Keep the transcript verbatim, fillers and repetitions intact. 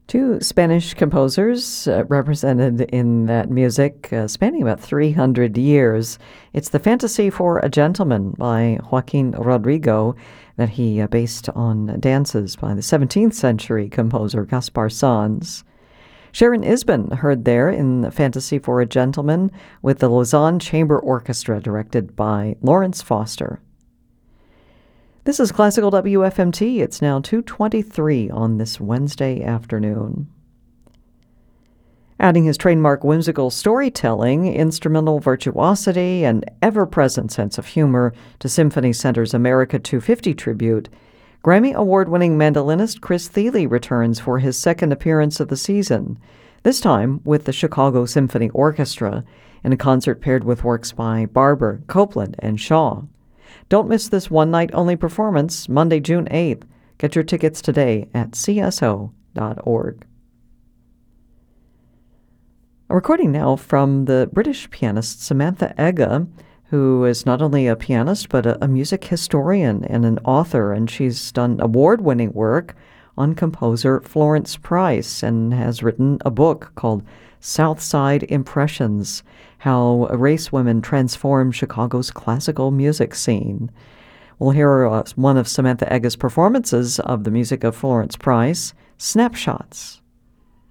Two Spanish composers uh, represented in that music, uh, spanning about three hundred years. It's the Fantasy for a Gentleman by Joaquin Rodrigo that he uh, based on dances by the seventeenth century composer Gaspar Sanz. Sharon Isbin heard there in the Fantasy for a Gentleman with the Lausanne Chamber Orchestra directed by Lawrence Foster. This is Classical W F M T. It's now two twenty-three on this Wednesday afternoon. Adding his trademark whimsical storytelling, instrumental virtuosity, and ever-present sense of humor to Symphony Center's America two fifty tribute, Grammy Award-winning mandolinist Chris Thile returns for his second appearance of the season, this time with the Chicago Symphony Orchestra, in a concert paired with works by Barber, Copland, and Shaw. Don't miss this one-night-only performance, Monday, June eighth. Get your tickets today at c s o dot org. A recording now from the British pianist Samantha Egga, who is not only a pianist but a, a music historian and an author, and she's done award-winning work on composer Florence Price and has written a book called Southside Impressions, How Race Women Transformed Chicago's Classical Music Scene. We'll hear uh, one of Samantha Egga's performances of the music of Florence Price, Snapshots.